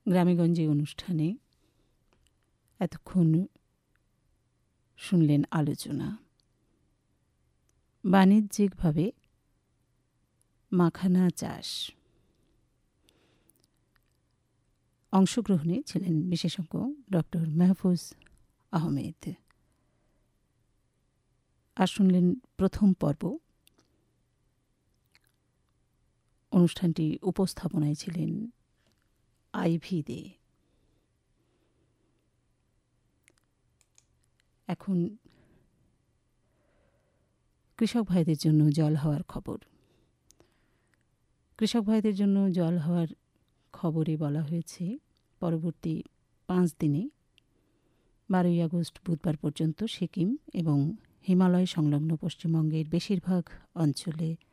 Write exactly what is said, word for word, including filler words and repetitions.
গ্রামেগঞ্জে অনুষ্ঠানে এতক্ষণ শুনলেন আলোচনা। বাণিজ্যিকভাবে মাখানা চাষ, অংশগ্রহণে ছিলেন বিশেষজ্ঞ ডক্টর মাহফুজ আহমেদ। আর শুনলেন প্রথম পর্ব। অনুষ্ঠানটি উপস্থাপনায় ছিলেন আইভি দে। এখন কৃষক ভাইদের জন্য জল হওয়ার খবর। কৃষক ভাইদের জন্য জল হওয়ার খবরে বলা হয়েছে, পরবর্তী পাঁচ দিনে বারোই আগস্ট বুধবার পর্যন্ত সিকিম এবং হিমালয় সংলগ্ন পশ্চিমবঙ্গের বেশিরভাগ অঞ্চলে